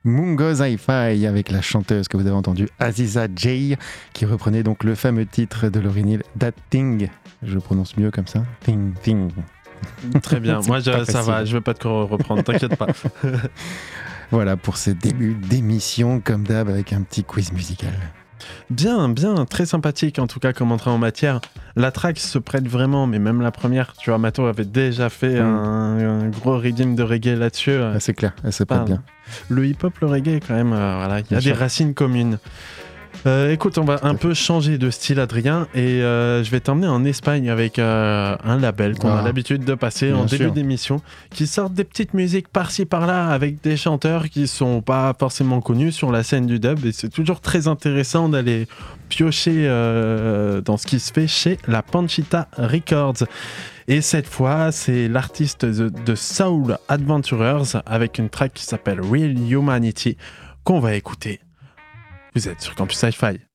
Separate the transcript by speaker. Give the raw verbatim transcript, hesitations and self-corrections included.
Speaker 1: Mungo Hi-Fi avec la chanteuse que vous avez entendue, Aziza J, qui reprenait donc le fameux titre de Lauryn Hill, That Thing. Je le prononce mieux comme ça. Thing, thing.
Speaker 2: Très bien. Moi, je, ça va, je ne vais pas te reprendre, t'inquiète pas.
Speaker 1: Voilà pour ce début d'émission, comme d'hab, avec un petit quiz musical.
Speaker 2: Bien, bien, très sympathique en tout cas comme entrée en matière. La track se prête vraiment, mais même la première, tu vois, Mato avait déjà fait mmh. un, un gros reading de reggae là-dessus.
Speaker 1: Ah, c'est clair, elle se prête bien.
Speaker 2: Le hip-hop, le reggae, quand même, euh, voilà, il y a des racines communes. Euh, écoute, on va un peu changer de style, Adrien, et euh, je vais t'emmener en Espagne avec euh, un label qu'on ah, a l'habitude de passer en début sûr. d'émission, qui sortent des petites musiques par-ci par-là avec des chanteurs qui sont pas forcément connus sur la scène du dub, et c'est toujours très intéressant d'aller piocher euh, dans ce qui se fait chez la Panchita Records. Et cette fois, c'est l'artiste de, de Soul Adventurers avec une track qui s'appelle Real Humanity qu'on va écouter. Vous êtes sur Campus Hi-Fi.